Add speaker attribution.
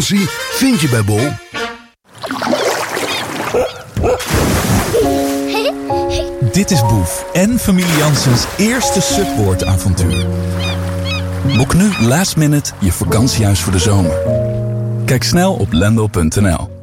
Speaker 1: Vind je bij Bol.
Speaker 2: Dit is Boef en familie Janssens eerste Subboard-avontuur. Boek nu last minute je vakantiehuis voor de zomer. Kijk snel op lendl.nl.